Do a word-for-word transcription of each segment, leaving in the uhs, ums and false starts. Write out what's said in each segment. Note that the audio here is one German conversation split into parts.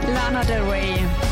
Lana Del Rey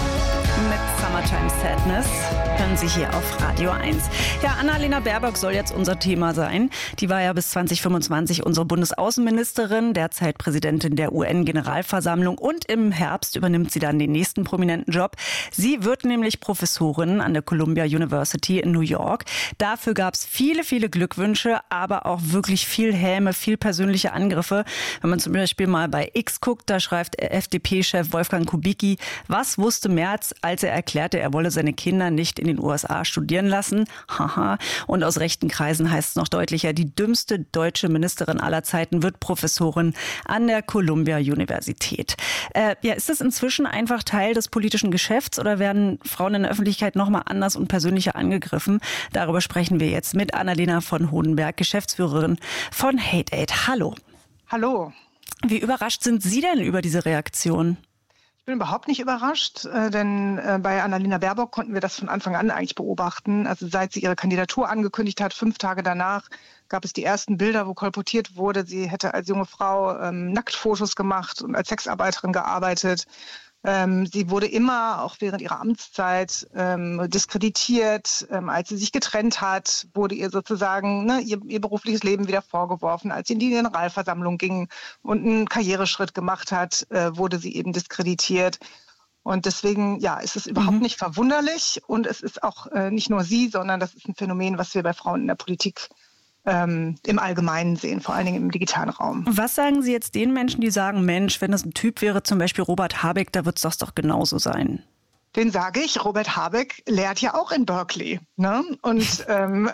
mit Summertime Sadness hören Sie hier auf Radio eins. Ja, Annalena Baerbock soll jetzt unser Thema sein. Die war ja bis zwanzig fünfundzwanzig unsere Bundesaußenministerin, derzeit Präsidentin der U N-Generalversammlung, und im Herbst übernimmt sie dann den nächsten prominenten Job. Sie wird nämlich Professorin an der Columbia University in New York. Dafür gab es viele, viele Glückwünsche, aber auch wirklich viel Häme, viel persönliche Angriffe. Wenn man zum Beispiel mal bei X guckt, da schreibt F D P-Chef Wolfgang Kubicki: Was wusste Merz, als er erklärte, er wolle seine Kinder nicht in den U S A studieren lassen? Haha. Und aus rechten Kreisen heißt es noch deutlicher: Die dümmste deutsche Ministerin aller Zeiten wird Professorin an der Columbia Universität. Äh, ja, ist das inzwischen einfach Teil des politischen Geschäfts oder werden Frauen in der Öffentlichkeit nochmal anders und persönlicher angegriffen? Darüber sprechen wir jetzt mit Annalena von Hodenberg, Geschäftsführerin von Hate Aid. Hallo. Hallo. Wie überrascht sind Sie denn über diese Reaktion? Ich bin überhaupt nicht überrascht, äh, denn äh, bei Annalena Baerbock konnten wir das von Anfang an eigentlich beobachten. Also seit sie ihre Kandidatur angekündigt hat, fünf Tage danach gab es die ersten Bilder, wo kolportiert wurde, sie hätte als junge Frau ähm, Nacktfotos gemacht und als Sexarbeiterin gearbeitet. Ähm, sie wurde immer, auch während ihrer Amtszeit, ähm, diskreditiert. Ähm, als sie sich getrennt hat, wurde ihr sozusagen ne, ihr, ihr berufliches Leben wieder vorgeworfen. Als sie in die Generalversammlung ging und einen Karriereschritt gemacht hat, äh, wurde sie eben diskreditiert. Und deswegen, ja, ist es überhaupt mhm. nicht verwunderlich. Und es ist auch äh, nicht nur sie, sondern das ist ein Phänomen, was wir bei Frauen in der Politik Ähm, im Allgemeinen sehen, vor allen Dingen im digitalen Raum. Was sagen Sie jetzt den Menschen, die sagen, Mensch, wenn das ein Typ wäre, zum Beispiel Robert Habeck, da wird es das doch genauso sein? Den sage ich, Robert Habeck lehrt ja auch in Berkeley. Ne? Und ähm,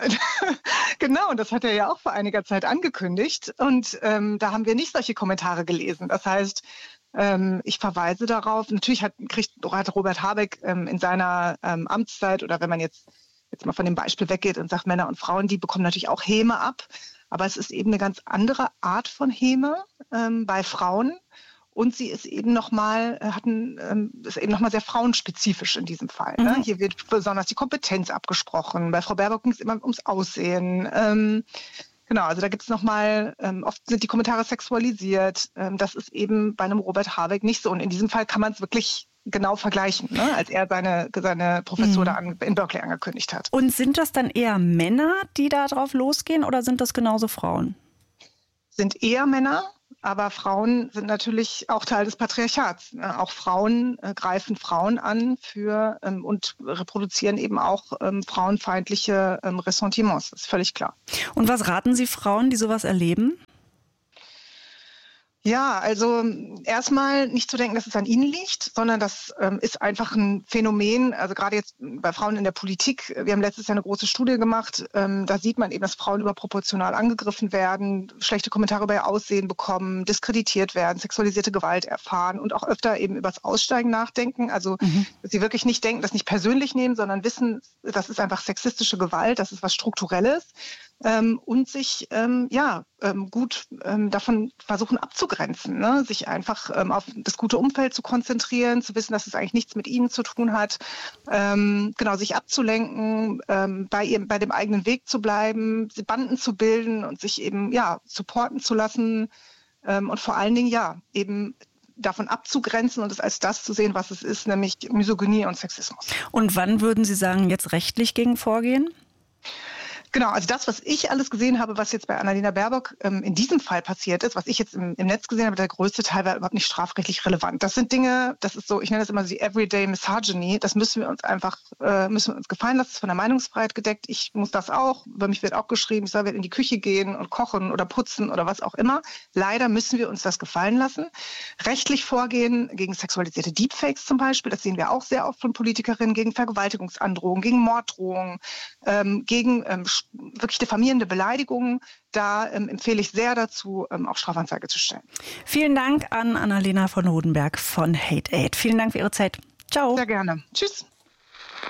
genau, das hat er ja auch vor einiger Zeit angekündigt. Und ähm, da haben wir nicht solche Kommentare gelesen. Das heißt, ähm, ich verweise darauf, natürlich hat, kriegt, hat Robert Habeck ähm, in seiner ähm, Amtszeit, oder wenn man jetzt jetzt mal von dem Beispiel weggeht und sagt, Männer und Frauen, die bekommen natürlich auch Häme ab. Aber es ist eben eine ganz andere Art von Häme ähm, bei Frauen. Und sie ist eben nochmal, hatten, ähm, ist eben nochmal sehr frauenspezifisch in diesem Fall. Ne? Mhm. Hier wird besonders die Kompetenz abgesprochen. Bei Frau Baerbock ging es immer ums Aussehen. Ähm, genau, also da gibt es nochmal, ähm, oft sind die Kommentare sexualisiert. Ähm, das ist eben bei einem Robert Habeck nicht so. Und in diesem Fall kann man es wirklich genau vergleichen, ne, als er seine, seine Professur mhm. da an, in Berkeley angekündigt hat. Und sind das dann eher Männer, die da drauf losgehen, oder sind das genauso Frauen? Sind eher Männer, aber Frauen sind natürlich auch Teil des Patriarchats. Auch Frauen äh, greifen Frauen an für ähm, und reproduzieren eben auch ähm, frauenfeindliche ähm, Ressentiments. Das ist völlig klar. Und was raten Sie Frauen, die sowas erleben? Ja, also erstmal nicht zu denken, dass es an ihnen liegt, sondern das ähm, ist einfach ein Phänomen, also gerade jetzt bei Frauen in der Politik. Wir haben letztes Jahr eine große Studie gemacht, ähm, da sieht man eben, dass Frauen überproportional angegriffen werden, schlechte Kommentare über ihr Aussehen bekommen, diskreditiert werden, sexualisierte Gewalt erfahren und auch öfter eben über das Aussteigen nachdenken. Also mhm. dass sie wirklich nicht denken, das nicht persönlich nehmen, sondern wissen, das ist einfach sexistische Gewalt, das ist was Strukturelles. Ähm, und sich ähm, ja ähm, gut ähm, davon versuchen abzugrenzen, ne? Sich einfach ähm, auf das gute Umfeld zu konzentrieren, zu wissen, dass es eigentlich nichts mit ihnen zu tun hat, ähm, genau, sich abzulenken, ähm, bei ihrem, bei dem eigenen Weg zu bleiben, Banden zu bilden und sich eben ja supporten zu lassen ähm, und vor allen Dingen ja eben davon abzugrenzen und es als das zu sehen, was es ist, nämlich Misogynie und Sexismus. Und wann würden Sie sagen, jetzt rechtlich gegen vorgehen? Genau, also das, was ich alles gesehen habe, was jetzt bei Annalena Baerbock ähm, in diesem Fall passiert ist, was ich jetzt im, im Netz gesehen habe, der größte Teil war überhaupt nicht strafrechtlich relevant. Das sind Dinge, das ist so, ich nenne das immer so die Everyday Misogyny, das müssen wir uns einfach, äh, müssen wir uns gefallen lassen, das ist von der Meinungsfreiheit gedeckt. Ich muss das auch, über mich wird auch geschrieben, ich soll in die Küche gehen und kochen oder putzen oder was auch immer. Leider müssen wir uns das gefallen lassen. Rechtlich vorgehen gegen sexualisierte Deepfakes zum Beispiel, das sehen wir auch sehr oft von Politikerinnen, gegen Vergewaltigungsandrohungen, gegen Morddrohungen, ähm, gegen ähm, wirklich diffamierende Beleidigungen, da ähm, empfehle ich sehr dazu, ähm, auch Strafanzeige zu stellen. Vielen Dank an Annalena von Hodenberg von Hate Aid. Vielen Dank für Ihre Zeit. Ciao. Sehr gerne. Tschüss.